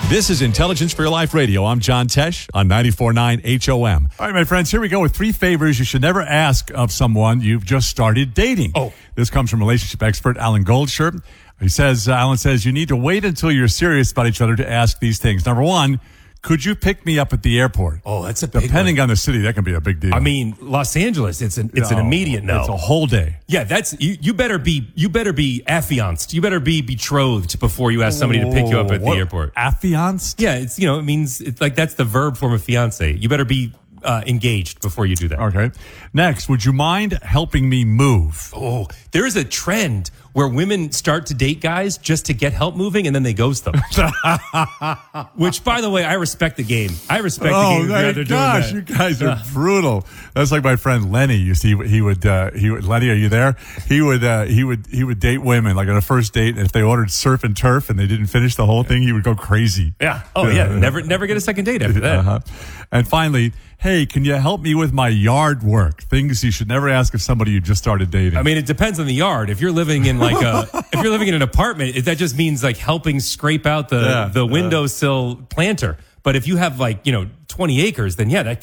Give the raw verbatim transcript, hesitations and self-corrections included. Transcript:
This is Intelligence for Your Life Radio. I'm John Tesh on ninety-four point nine H O M. All right, my friends, here we go with three favors you should never ask of someone you've just started dating. Oh. This comes from relationship expert Alan Goldshirt. He says, uh, Alan says, you need to wait until you're serious about each other to ask these things. Number one, could you pick me up at the airport? Oh, that's a big Depending one. on the city, that can be a big deal. I mean, Los Angeles, it's an it's No, an immediate no. It's a whole day. Yeah, that's you, you better be you better be affianced. You better be betrothed before you ask somebody to pick you up at What? the airport. Affianced? Yeah, it's you know, it means it's like that's the verb form of fiance. You better be uh, engaged before you do that. Okay. Next, would you mind helping me move? Oh, there is a trend where women start to date guys just to get help moving and then they ghost them. Which, by the way, I respect the game. I respect Oh, the game. my rather gosh, doing you that. guys are Yeah. brutal. That's like my friend Lenny. You see, he would, uh, he would, Lenny, are you there? He would, uh, he would, he would date women like on a first date. And if they ordered surf and turf and they didn't finish the whole thing, he would go crazy. Yeah. Oh, yeah. Never, never get a second date after that. Uh-huh. And finally, hey, can you help me with my yard work? Things you should never ask of somebody you just started dating. I mean, it depends on the yard. If you're living in like a, if you're living in an apartment, it, that just means like helping scrape out the Yeah, the windowsill planter. But if you have like you know twenty acres, then yeah, that